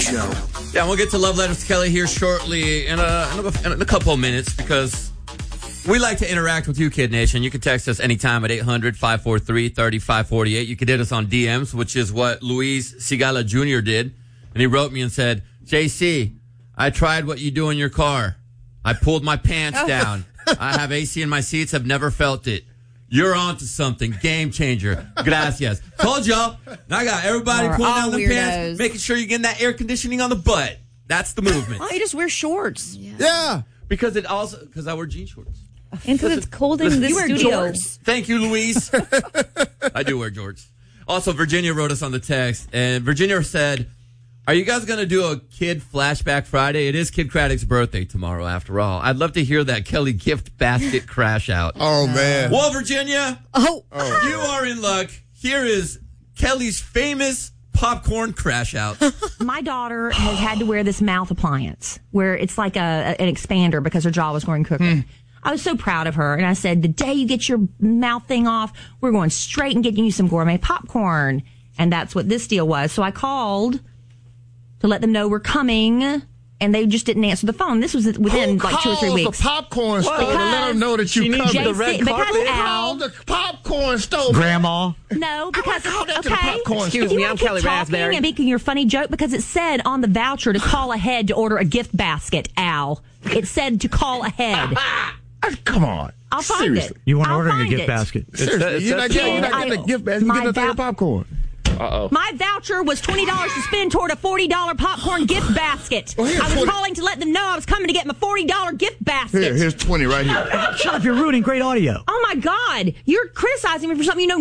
Show. Yeah, we'll get to Love Letters to Kelly here shortly in a couple of minutes because we like to interact with you, Kid Nation. You can text us anytime at 800-543-3548. You can hit us on DMs, which is what Luis Sigala Jr. did. And he wrote me and said, JC, I tried what you do in your car. I pulled my pants down. I have AC in my seats. Have never felt it. You're on to something. Game changer. Gracias. Told y'all. I got everybody pulling down the pants, making sure you're getting that air conditioning on the butt. That's the movement. Why don't you just wear shorts? Yeah. Because I wear jean shorts. And because it's cold in this studio. Jorts. Thank you, Louise. I do wear jorts. Also, Virginia wrote us on the text, and Virginia said, are you guys going to do a Kid Flashback Friday? It is Kid Craddock's birthday tomorrow, after all. I'd love to hear that Kelly gift basket crash out. Oh, man. Well, Virginia, you are in luck. Here is Kelly's famous popcorn crash out. My daughter has had to wear this mouth appliance where it's like an expander because her jaw was going crooked. I was so proud of her, and I said, the day you get your mouth thing off, we're going straight and getting you some gourmet popcorn. And that's what this deal was. So I called to let them know we're coming, and they just didn't answer the phone. This was within like 2 or 3 weeks. The popcorn store to let them know that you coming. The red carpet. Al, the popcorn store. Grandma. No, because Excuse me, I'm Kelly Raspberry. And making your funny joke because it said on the voucher to call ahead to order a gift basket. Al, it said to call ahead. Come on. I'll find Seriously. it. You want to order a gift basket? Seriously, you're not getting a gift basket. You get a thing of popcorn. My voucher was $20 to spend toward a $40 popcorn gift basket. I was 20. calling to let them know I was coming to get my $40 gift basket. Here's 20 right here. Shut up, you're ruining great audio. Oh, my God. You're criticizing me for something you know